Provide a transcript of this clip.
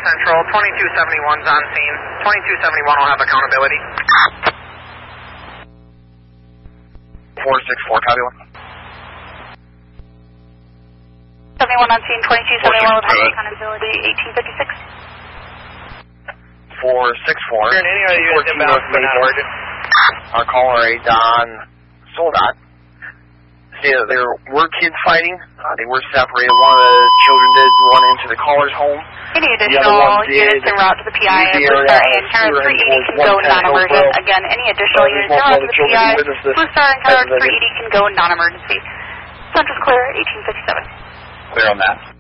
Central, 2271's on scene. 2271 will have accountability. 464, copy one. 71 on scene, 2271 will have accountability, 1856. 464. Any other units inbound for now? Our caller, a Don Soldat, stated that there were kids fighting. They were separated. One of the children did run into the caller's home. Any additional units en route to the PI at Blue Star and Tower 380 can go non-emergent. Again, any additional units en route to the PI, Blue Star and Tower 380 can go non-emergency. Central's clear, 1857. Clear on that.